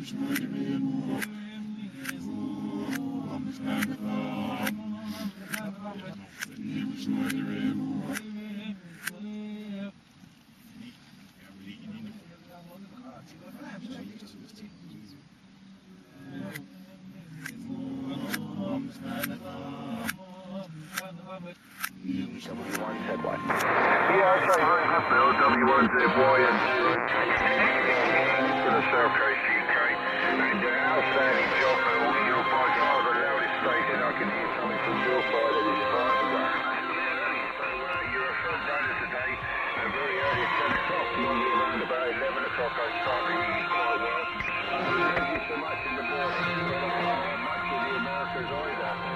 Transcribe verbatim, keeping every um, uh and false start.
Yeah, okay, very good, Bill. W one Z Y and to the South Coast U K. And uh, outstanding job, Bill. You're by far the loudest station. I can hear something from your side of this fire. So uh, you're a first runner today. Uh, very early at ten o'clock. Normally around about eleven o'clock I start to hear you quite well. Thank you so much in the morning. Not much of the Americas either.